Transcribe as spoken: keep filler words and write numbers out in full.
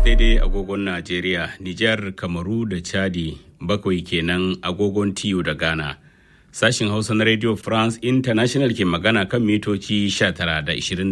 daidai agogon Najeriya, Nijar, Kamaru da Chadi, bakwai kenan agogon T U da Ghana. Sashin Hausa na Radio France International ke magana kan mitoci sha tara da ishirin